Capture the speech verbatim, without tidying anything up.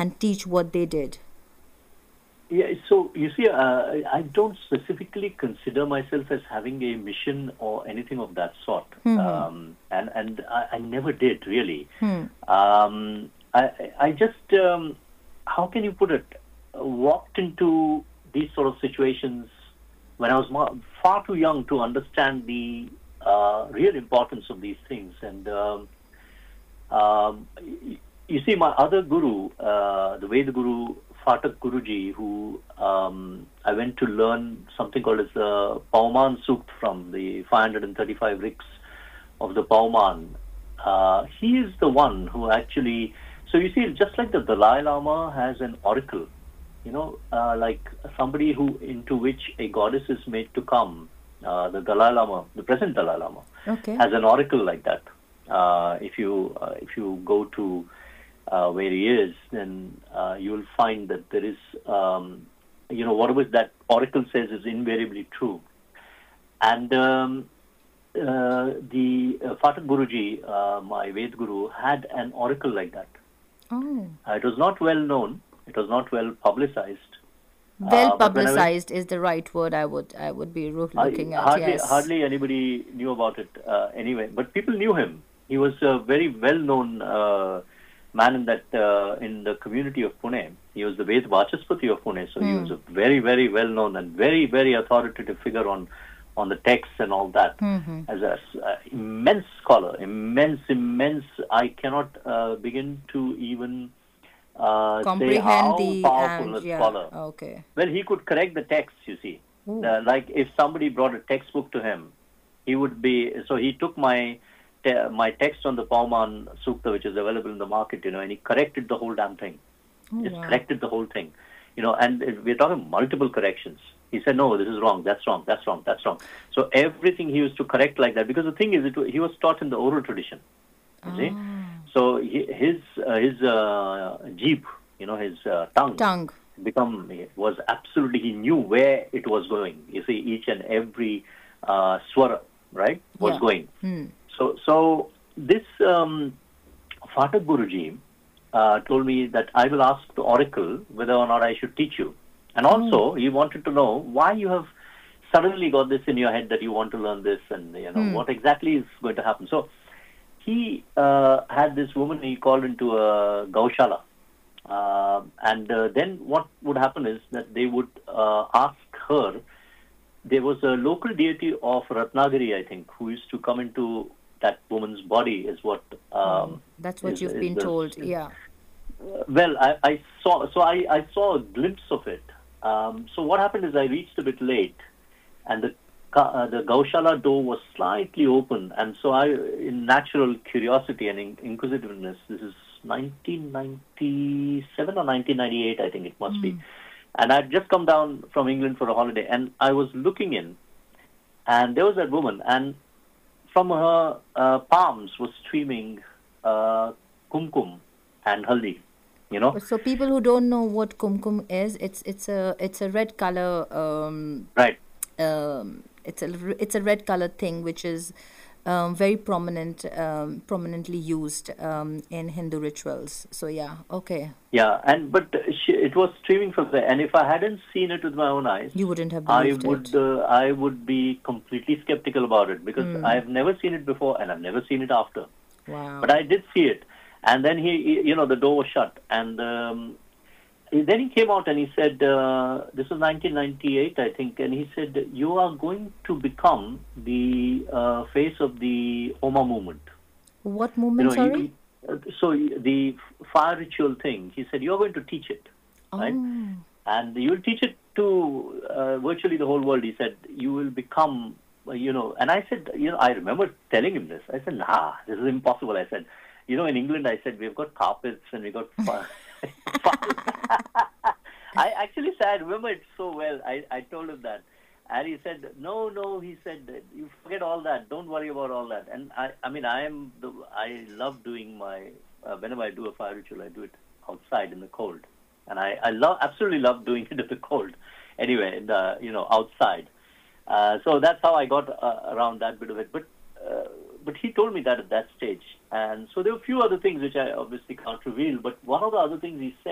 and teach what they did? Yeah, so you see, uh, I don't specifically consider myself as having a mission or anything of that sort, Hmm. um, and and I, I never did really. Hmm. Um, I I just um, how can you put it? Walked into these sort of situations when I was more, far too young to understand the uh, real importance of these things, and um, um, y- you see, my other guru, uh, the Veda Guru, Phatak Guruji, who um, I went to learn something called as the Pauman Sukt from, the five hundred thirty-five riks of the Pauman. Uh, he is the one who actually, so you see, just like the Dalai Lama has an oracle, you know, uh, like somebody who into which a goddess is made to come, uh, the Dalai Lama, the present Dalai Lama, Okay. has an oracle like that. Uh, if you uh, if you go to uh, where he is, then uh, you will find that there is, um, you know, whatever that oracle says is invariably true. And um, uh, the uh, Phatak Guruji, uh, my Ved Guru, had an oracle like that. Oh. Uh, it was not well known. It was not well publicized. Well Uh, but when I went, publicized is the right word I would I would be roo- I, looking at. hardly Yes. hardly anybody knew about it uh, anyway. But people knew him. He was a very well-known uh, man in that uh, in the community of Pune. He was the Ved Vachaspati of Pune, so he Hmm. was a very very well-known and very very authoritative figure on on the texts and all that. Hmm. As a uh, immense scholar, immense immense. I cannot uh, begin to even uh, say Comprehend how the powerful and a yeah. scholar. Okay. Well, he could correct the text, you see. Ooh. Uh, like if somebody brought a textbook to him, he would be, so he took my te- my text on the Pauman Sukta, which is available in the market, you know, and he corrected the whole damn thing. Oh, Just wow. corrected the whole thing. You know, and it- we're talking multiple corrections. He said, no, this is wrong, that's wrong, that's wrong, that's wrong. So everything he used to correct like that, because the thing is, it, wa- he was taught in the oral tradition, you see. Ah. So he, his, uh, his uh, jeep, you know, his uh, tongue, Tongue. become was absolutely, he knew where it was going. You see, each and every uh, swara, right, was Yeah. going. Hmm. So, so this um, Phatak Guruji uh, told me that I will ask the oracle whether or not I should teach you. And also, he wanted to know why you have suddenly got this in your head that you want to learn this, and you know Hmm. what exactly is going to happen. So, he uh, had this woman he called into a Gaushala. Uh, and uh, then what would happen is that they would uh, ask her. There was a local deity of Ratnagiri, I think, who used to come into that woman's body. Is what Oh, um, that's what is, you've is been the told. Yeah. well. I, I saw so I, I saw a glimpse of it. Um, so what happened is I reached a bit late, and the ca- uh, the Gaushala door was slightly open, and so I, in natural curiosity and in- inquisitiveness, this is nineteen ninety-seven or nineteen ninety-eight, I think it must be. And I'd just come down from England for a holiday, and I was looking in, and there was that woman, and from her uh, palms was streaming uh, kumkum and haldi, you know. So people who don't know what kumkum is, it's it's a it's a red color um, Right. um, it's a r- it's a red colored thing which is um, very prominent um, prominently used um, in Hindu rituals. So yeah, okay, Yeah, and but she, it was streaming from there, and if I hadn't seen it with my own eyes, you wouldn't have I believed would it. uh, I would be completely skeptical about it because I have never seen it before and I've never seen it after. Wow. But I did see it, and then he, he- you know, the door was shut, and um, then he came out and he said, uh, "This was nineteen ninety-eight, I think," and he said, "You are going to become the uh, face of the Homa movement." What You movement? know, Sorry. he, uh, so the fire ritual thing. He said, "You are going to teach it, right? Oh. And you will teach it to uh, virtually the whole world." He said, "You will become, uh, you know." And I said, you know, I remember telling him this. I said, "Nah, this is impossible." I said, "You know, in England," I said, "we've got carpets and we've got fire." I actually said, I remember it so well. I, I told him that. And he said, no, no, he said, you forget all that. Don't worry about all that. And I, I mean, I am the, I love doing my, uh, whenever I do a fire ritual, I do it outside in the cold. And I, I love, absolutely love doing it in the cold. Anyway, in the, you know, outside. Uh, so that's how I got uh, around that bit of it. But, uh, but he told me that at that stage. And so there were a few other things which I obviously can't reveal. But one of the other things he said,